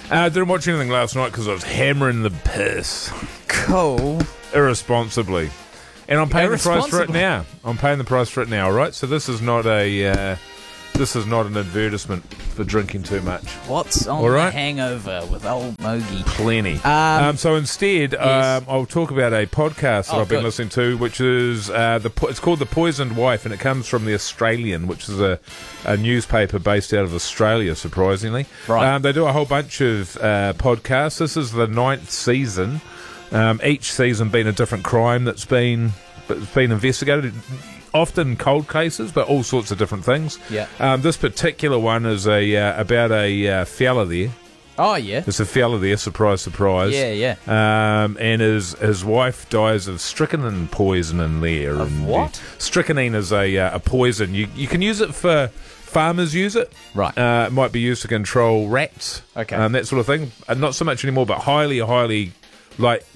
Didn't watch anything last night because I was hammering the piss. Cool. Irresponsibly. And I'm paying the price for it now. I'm paying the price for it now, right? So this is not an advertisement for drinking too much. What's on the hangover with old Mogi? Plenty. So instead, I'll talk about a podcast that I've been listening to, which is it's called The Poisoned Wife, and it comes from The Australian, which is a newspaper based out of Australia, surprisingly. Right. They do a whole bunch of podcasts. This is the 9th season. Each season being a different crime that's been investigated. Often cold cases, but all sorts of different things. Yeah. This particular one is about a fella there. Oh, yeah. There's a fella there, surprise, surprise. Yeah. And his wife dies of strychnine poisoning there. Of what? Strychnine is a poison. You can use it for... Farmers use it. Right. It might be used to control rats. Okay. That sort of thing. Not so much anymore, but highly, like...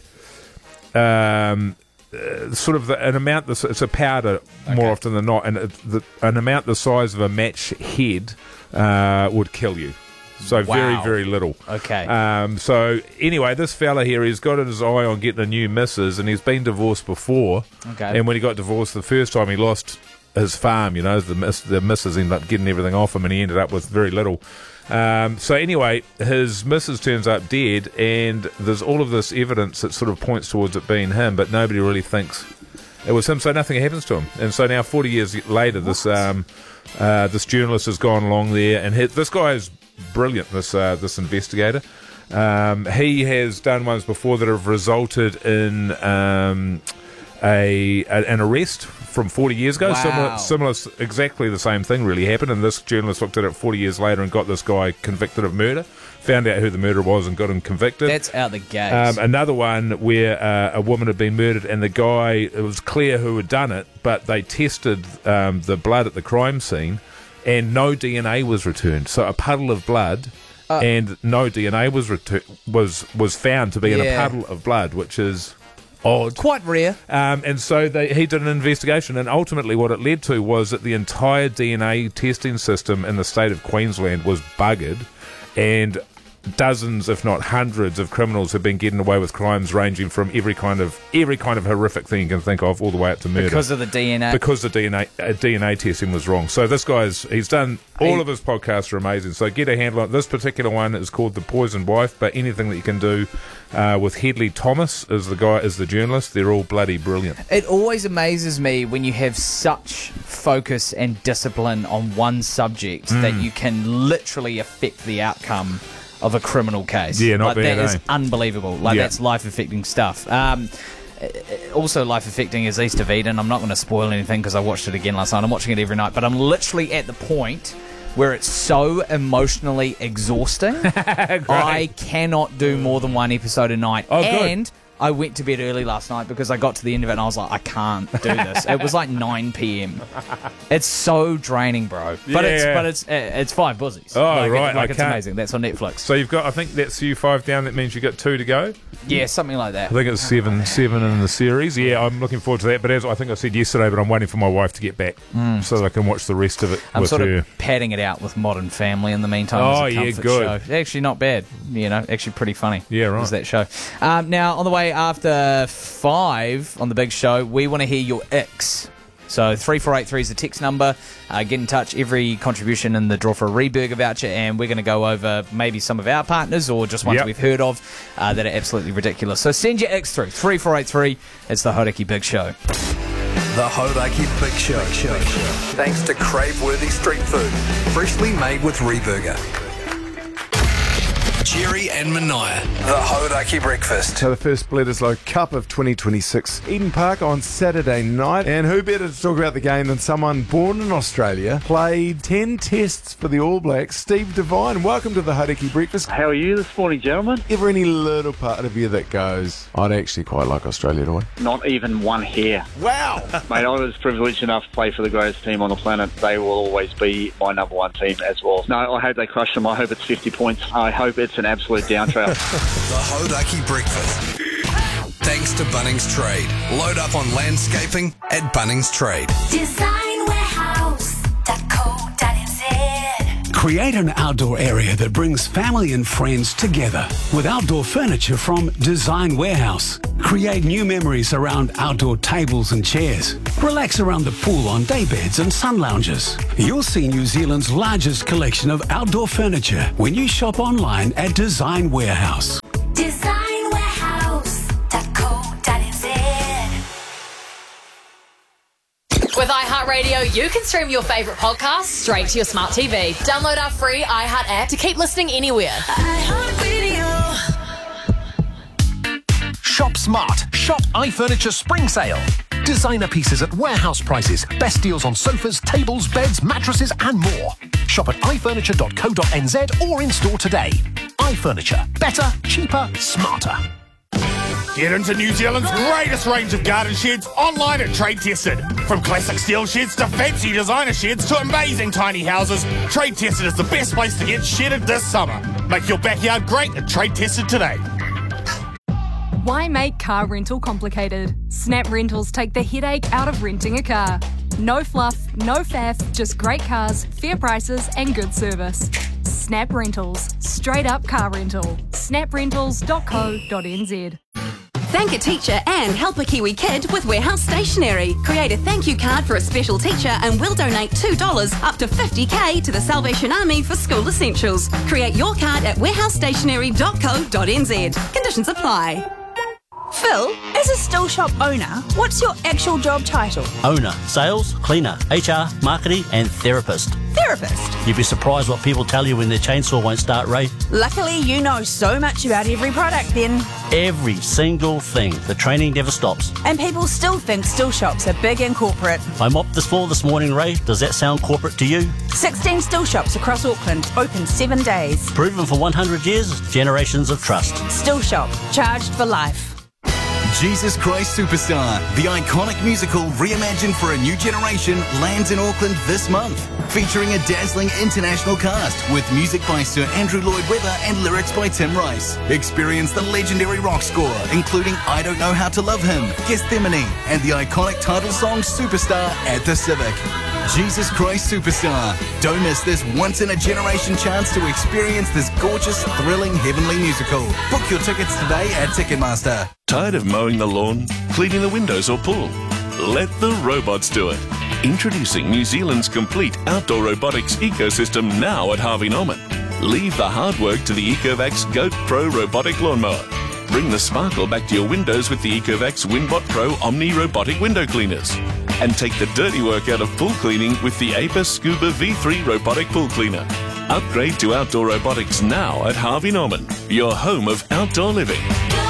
sort of an amount. It's a powder more often than not, and an amount the size of a match head would kill you. So very, very little. Okay. So anyway, this fella here, he's got his eye on getting a new missus, and he's been divorced before. Okay. And when he got divorced the first time, he lost his farm. You know, the missus ended up getting everything off him, and he ended up with very little. So anyway, his missus turns up dead, and there's all of this evidence that sort of points towards it being him, but nobody really thinks it was him, so nothing happens to him. And so now, 40 years later, this journalist has gone along there, and this guy is brilliant, this investigator. He has done ones before that have resulted in an arrest from 40 years ago. Wow. Similar, exactly the same thing really happened, and this journalist looked at it 40 years later and got this guy convicted of murder, found out who the murderer was and got him convicted. That's out the gates. Another one where a woman had been murdered, and the guy, it was clear who had done it, but they tested the blood at the crime scene, and no DNA was returned. So a puddle of blood, and no DNA was found to be in a puddle of blood, which is... odd. Quite rare. And so he did an investigation, and ultimately what it led to was that the entire DNA testing system in the state of Queensland was buggered, and dozens, if not hundreds, of criminals have been getting away with crimes ranging from every kind of horrific thing you can think of, all the way up to murder. Because of the DNA? Because the DNA testing was wrong. So this guy's, he's done, all of his podcasts are amazing. So get a handle on it. This particular one is called The Poisoned Wife, but anything that you can do with Headley Thomas is the journalist, they're all bloody brilliant. It always amazes me when you have such focus and discipline on one subject that you can literally affect the outcome of a criminal case. Yeah, not bad, that is eh? unbelievable. That's life-affecting stuff. Also life-affecting is East of Eden. I'm not going to spoil anything because I watched it again last night. I'm watching it every night, but I'm literally at the point where it's so emotionally exhausting. I cannot do more than one episode a night. Oh, and good. I went to bed early last night because I got to the end of it and I was like, I can't do this. It was like 9 p.m. It's so draining, bro. But it's Five Buzzies. Oh, right. It's amazing. That's on Netflix. So you've got, I think that's you 5 down. That means you got 2 to go. Yeah, something like that. I think it's seven in the series. Yeah, I'm looking forward to that. But as I think I said yesterday, but I'm waiting for my wife to get back so that I can watch the rest of it I'm with sort her. of padding it out with Modern Family in the meantime. Oh, as a yeah, comfort good. show. Actually, not bad. Actually pretty funny. Yeah, right. Is that show. Now, on the way after 5 on the big show, we want to hear your icks. So 3483 is the text number. Get in touch. Every contribution in the draw for a Reburger voucher, and we're going to go over maybe some of our partners or just ones we've heard of that are absolutely ridiculous. So send your icks through 3483. It's the Hodaki Big Show. The Hodaki Big Show. Thanks to crave-worthy street food, freshly made with Reburger. Jerry and Mania. The Hodaki Breakfast. So the first Bledisloe Cup of 2026, Eden Park on Saturday night. And who better to talk about the game than someone born in Australia, played 10 tests for the All Blacks, Steve Devine. Welcome to the Hodaki Breakfast. How are you this morning, gentlemen? Ever any little part of you that goes, I'd actually quite like Australia to win? Not even one hair. Wow! Mate, I was privileged enough to play for the greatest team on the planet. They will always be my number one team as well. No, I hope they crush them. I hope it's 50 points. I hope it's an absolute downtrout. The Hodaki Breakfast. Thanks to Bunnings Trade. Load up on landscaping at Bunnings Trade. Designwarehouse.co.nz. Create an outdoor area that brings family and friends together with outdoor furniture from Design Warehouse. Create new memories around outdoor tables and chairs. Relax around the pool on daybeds and sun lounges. You'll see New Zealand's largest collection of outdoor furniture when you shop online at Design Warehouse. With iHeartRadio, you can stream your favourite podcasts straight to your smart TV. Download our free iHeart app to keep listening anywhere. Shop smart. Shop iFurniture Spring Sale. Designer pieces at warehouse prices. Best deals on sofas, tables, beds, mattresses and more. Shop at ifurniture.co.nz or in store today. iFurniture. Better, cheaper, smarter. Get into New Zealand's greatest range of garden sheds online at Trade Tested. From classic steel sheds to fancy designer sheds to amazing tiny houses, Trade Tested is the best place to get shedded this summer. Make your backyard great at Trade Tested today. Why make car rental complicated? Snap Rentals take the headache out of renting a car. No fluff, no faff, just great cars, fair prices and good service. Snap Rentals. Straight up car rental. snaprentals.co.nz. Thank a teacher and help a Kiwi kid with Warehouse Stationery. Create a thank you card for a special teacher and we'll donate $2 up to $50,000 to the Salvation Army for school essentials. Create your card at warehousestationery.co.nz. Conditions apply. Phil, as a still shop owner, what's your actual job title? Owner, sales, cleaner, HR, marketing and therapist. Therapist? You'd be surprised what people tell you when their chainsaw won't start, Ray. Luckily, you know so much about every product then. Every single thing. The training never stops. And people still think still shops are big and corporate. I mopped this floor this morning, Ray. Does that sound corporate to you? 16 still shops across Auckland, open 7 days. Proven for 100 years, generations of trust. Still shop, charged for life. Jesus Christ Superstar, the iconic musical reimagined for a new generation, lands in Auckland this month. Featuring a dazzling international cast with music by Sir Andrew Lloyd Webber and lyrics by Tim Rice. Experience the legendary rock score, including I Don't Know How to Love Him, Gethsemane, and the iconic title song Superstar at the Civic. Jesus Christ Superstar. Don't miss this once-in-a-generation chance to experience this gorgeous, thrilling, heavenly musical. Book your tickets today at Ticketmaster. Tired of mowing the lawn, cleaning the windows or pool? Let the robots do it. Introducing New Zealand's complete outdoor robotics ecosystem now at Harvey Norman. Leave the hard work to the Ecovacs Goat Pro robotic lawnmower. Bring the sparkle back to your windows with the Ecovacs Winbot Pro Omni robotic window cleaners. And take the dirty work out of pool cleaning with the Apis Scuba V3 robotic pool cleaner. Upgrade to outdoor robotics now at Harvey Norman, your home of outdoor living.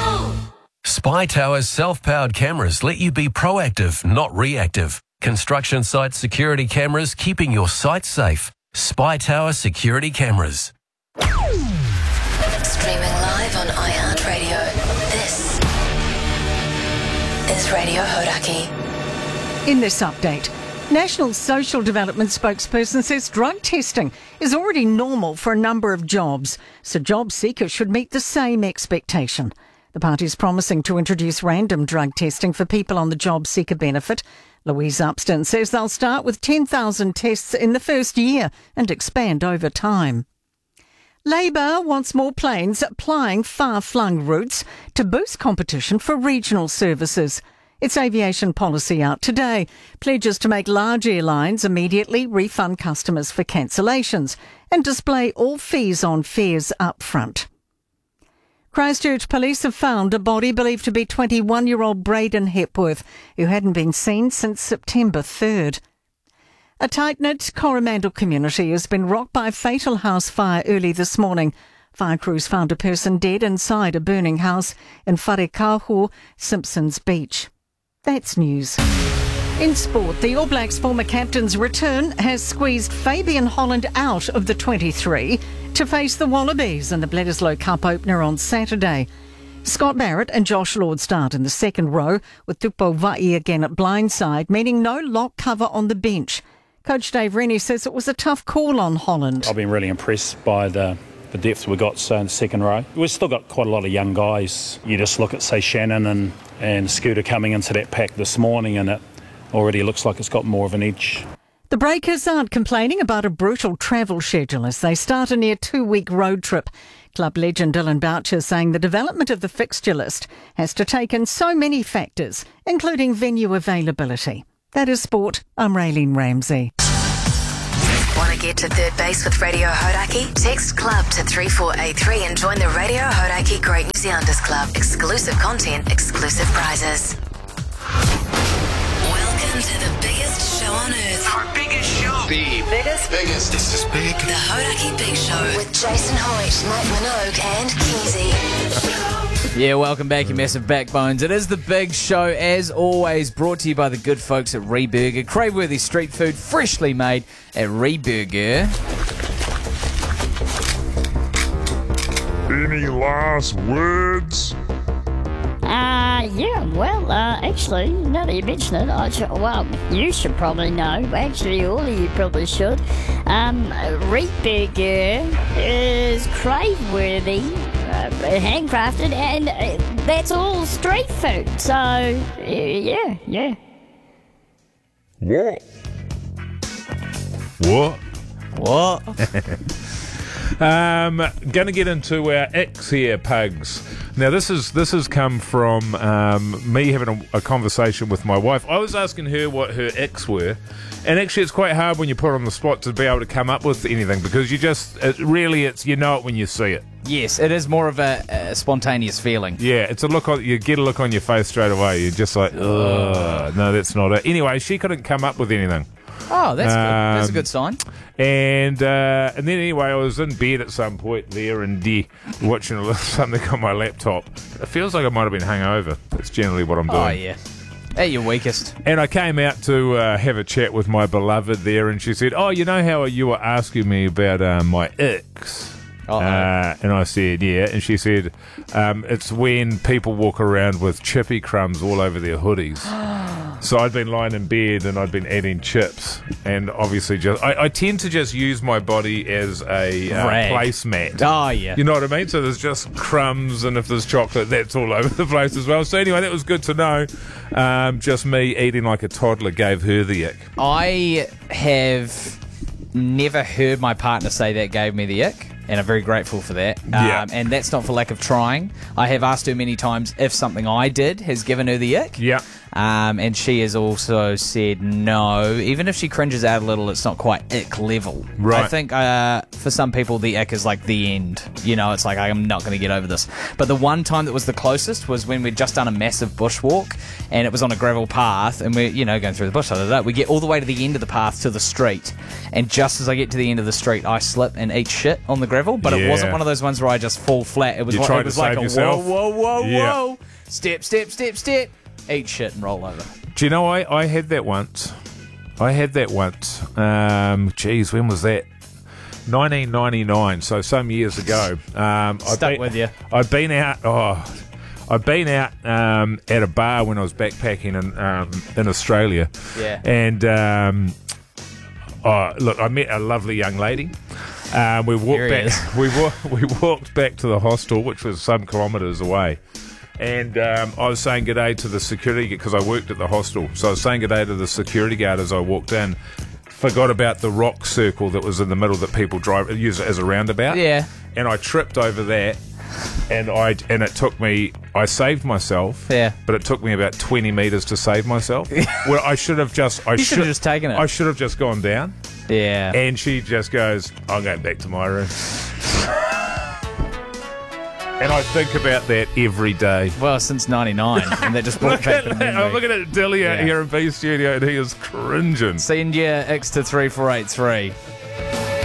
Spy Tower's self-powered cameras let you be proactive, not reactive. Construction site security cameras keeping your site safe. Spy Tower security cameras. Streaming live on iHeartRadio. This is Radio Hodaki. In this update, National Social Development spokesperson says drug testing is already normal for a number of jobs, so job seekers should meet the same expectation. The party is promising to introduce random drug testing for people on the job seeker benefit. Louise Upston says they'll start with 10,000 tests in the first year and expand over time. Labor wants more planes plying far-flung routes to boost competition for regional services. Its aviation policy out today pledges to make large airlines immediately refund customers for cancellations and display all fees on fares up front. Christchurch police have found a body believed to be 21-year-old Braden Hepworth, who hadn't been seen since September 3rd. A tight-knit Coromandel community has been rocked by a fatal house fire early this morning. Fire crews found a person dead inside a burning house in Wharekahu, Simpsons Beach. That's news. In sport, the All Blacks' former captain's return has squeezed Fabian Holland out of the 23 to face the Wallabies in the Bledisloe Cup opener on Saturday. Scott Barrett and Josh Lord start in the second row, with Tupou Va'i again at blindside, meaning no lock cover on the bench. Coach Dave Rennie says it was a tough call on Holland. I've been really impressed by the depth we got in the second row. We've still got quite a lot of young guys. You just look at, say, Shannon and Scooter coming into that pack this morning, and it already looks like it's got more of an edge. The Breakers aren't complaining about a brutal travel schedule as they start a near 2-week road trip. Club legend Dylan Boucher saying the development of the fixture list has to take in so many factors, including venue availability. That is sport. I'm Raylene Ramsey. Want to get to third base with Radio Hodaki? Text CLUB to 3483 and join the Radio Hodaki Great New Zealanders Club. Exclusive content, exclusive prizes. Welcome to the biggest show on earth. Our biggest show. The biggest. This is big. The Hodaki Big Show with Jason Hoyt, Mike Minogue and Kinsey. Yeah, welcome back, you massive backbones. It is the Big Show, as always, brought to you by the good folks at Reburger. Craveworthy street food, freshly made at Reburger. Any last words? Yeah, well, actually, now that you mention it, you should probably know. Actually, all of you probably should. Reburger is crave-worthy, handcrafted, and that's all street food. So, yeah. What? Going to get into our X here, Pugs. Now, this has come from me having a conversation with my wife. I was asking her what her X were, and actually it's quite hard when you put on the spot to be able to come up with anything because you know it when you see it. Yes, it is more of a spontaneous feeling. Yeah, it's a look on, you get a look on your face straight away. You're just like, ugh, no, that's not it. Anyway, she couldn't come up with anything. Oh, that's good. That's a good sign. And then anyway, I was in bed at some point there and watching a little something on my laptop. It feels like I might have been hungover. That's generally what I'm doing. Oh, yeah. At your weakest. And I came out to have a chat with my beloved there, and she said, oh, you know how you were asking me about my ex? And I said, yeah. And she said, it's when people walk around with chippy crumbs all over their hoodies. So I'd been lying in bed and I'd been eating chips. And obviously I tend to just use my body as a placemat. Oh, yeah. You know what I mean? So there's just crumbs, and if there's chocolate, that's all over the place as well. So anyway, that was good to know. Just me eating like a toddler gave her the ick. I have never heard my partner say that gave me the ick, and I'm very grateful for that. Yeah. And that's not for lack of trying. I have asked her many times if something I did has given her the ick. Yeah. And she has also said no. Even if she cringes out a little, it's not quite ick level. Right. I think for some people, the ick is like the end. You know, it's like, I'm not going to get over this. But the one time that was the closest was when we'd just done a massive bushwalk, and it was on a gravel path, and we're, going through the bush. We get all the way to the end of the path to the street, and just as I get to the end of the street, I slip and eat shit on the gravel. But it wasn't one of those ones where I just fall flat. It was like a yourself. whoa. Step. Eat shit and roll over. Do you know, I had that once. Geez, when was that? 1999, so some years ago. With you. I'd been out at a bar when I was backpacking in Australia. Yeah. And look, I met a lovely young lady. We walked back to the hostel, which was some kilometres away. And I was saying good day to the security, because I worked at the hostel. So I was saying good day to the security guard as I walked in. Forgot about the rock circle that was in the middle that people use as a roundabout. Yeah. And I tripped over that. And it took me. I saved myself. Yeah. But it took me about 20 metres to save myself. Well, I should have just. You should have just taken it. I should have just gone down. Yeah. And she just goes, I'm going back to my room. And I think about that every day. Well, since 99, and that just brought back the memory. I'm looking at Dilly out here in B Studio, and he is cringing. Send your X to 3483.